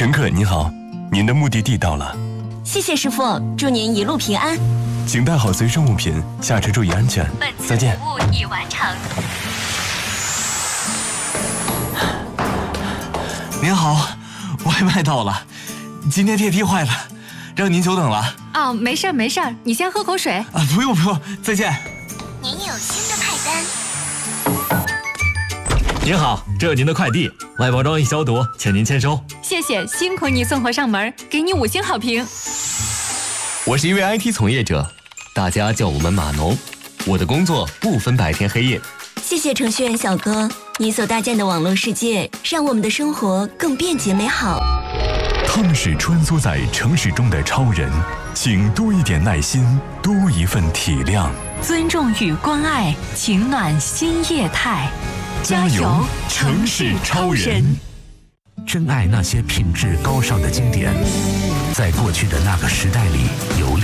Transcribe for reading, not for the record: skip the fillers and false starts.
乘客您好，您的目的地到了。 谢谢师傅，祝您一路平安。 请带好随身物品，下车注意安全。再见。 服务已完成。 您好，外卖到了。今天电梯坏了，让您久等了。 哦，没事儿没事儿，你先喝口水。 啊，不用不用，再见。 您有新的派单。 您好，这是您的快递，外包装已消毒，请您签收。 谢谢，辛苦你送货上门，给你5星好评。 我是一位 IT 从业者，大家叫我们码农。我的工作不分白天黑夜。 谢谢程序员小哥，你所搭建的网络世界，让我们的生活更便捷美好。 他们是穿梭在城市中的超人，请多一点耐心，多一份体谅。 尊重与关爱，情暖新业态。 加油，城市超人！ 珍爱那些品质高尚的经典，在过去的那个时代里有